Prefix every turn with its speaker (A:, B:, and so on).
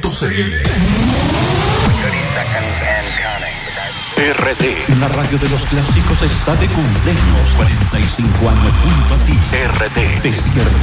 A: RD, la radio de los clásicos, está de cumpleaños. 45 años junto a ti. RD, despierta.